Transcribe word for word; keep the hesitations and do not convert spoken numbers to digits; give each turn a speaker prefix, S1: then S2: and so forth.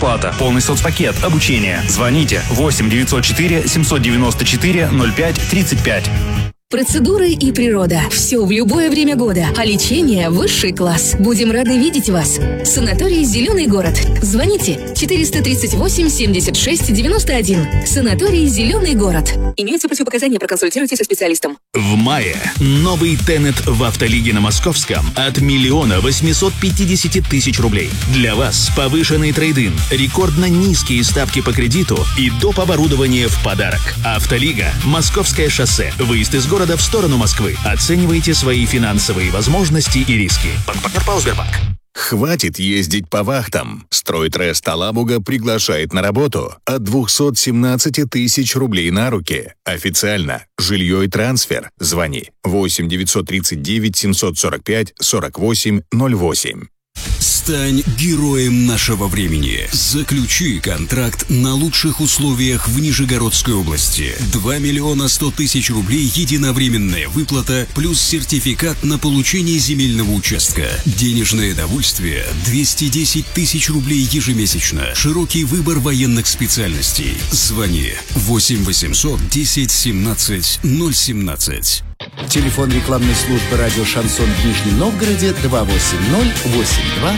S1: оплата. Полный соцпакет, обучение. Звоните восемь девятьсот четыре семьсот девяносто четыре ноль пять тридцать пять.
S2: Процедуры и природа. Все в любое время года. А лечение – высший класс. Будем рады видеть вас. Санаторий «Зеленый город». Звоните четыреста тридцать восемь семьдесят шесть девяносто один. Санаторий «Зеленый город». Имеются противопоказания, проконсультируйтесь со специалистом.
S3: В мае новый Тенет в Автолиге на Московском от миллиона восемьсот пятьдесят тысяч рублей. Для вас повышенный трейд-ин, рекордно низкие ставки по кредиту и доп. Оборудование в подарок. Автолига, Московское шоссе, выезд из города в сторону Москвы. Оценивайте свои финансовые возможности и риски. Партнер ПАО «Сбербанк».
S4: Хватит ездить по вахтам. Стройтрест Алабуга приглашает на работу от двухсот семнадцати тысяч рублей на руки. Официально. Жилье и трансфер. Звони восемь девятьсот тридцать девять семьсот сорок пять сорок восемь ноль восемь.
S5: Стань героем нашего времени. Заключи контракт на лучших условиях в Нижегородской области. два миллиона сто тысяч рублей единовременная выплата плюс сертификат на получение земельного участка. Денежное довольствие двести десять тысяч рублей ежемесячно. Широкий выбор военных специальностей. Звони восемь восемьсот десять семнадцать ноль семнадцать.
S6: Телефон рекламной службы радио «Шансон» в Нижнем Новгороде два восемь ноль восемь два